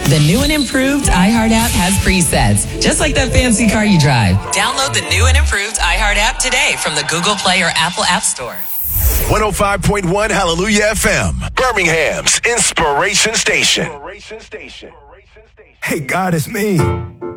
The new and improved iHeart app has presets, just like that fancy car you drive. Download the new and improved iHeart app today from the Google Play or Apple App Store. 105.1 Hallelujah FM, Birmingham's Inspiration Station. Hey, God, it's me.